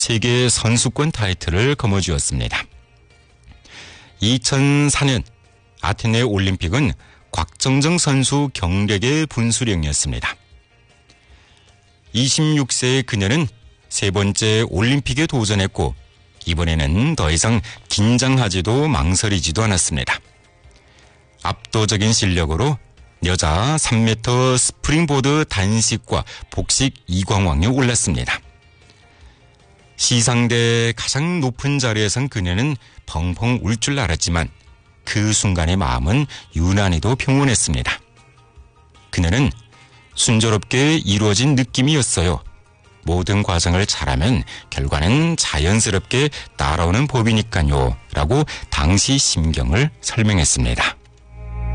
세계 선수권 타이틀을 거머쥐었습니다. 2004년 아테네 올림픽은 곽정정 선수 경력의 분수령이었습니다. 26세의 그녀는 세 번째 올림픽에 도전했고 이번에는 더 이상 긴장하지도 망설이지도 않았습니다. 압도적인 실력으로 여자 3m 스프링보드 단식과 복식 2광왕에 올랐습니다. 시상대 가장 높은 자리에 선 그녀는 펑펑 울 줄 알았지만 그 순간의 마음은 유난히도 평온했습니다. 그녀는 순조롭게 이루어진 느낌이었어요. 모든 과정을 잘하면 결과는 자연스럽게 따라오는 법이니까요. 라고 당시 심경을 설명했습니다.